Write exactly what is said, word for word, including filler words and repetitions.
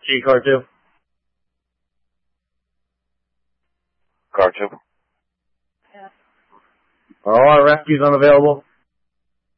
T, car two. Car two. Are all our rescues unavailable?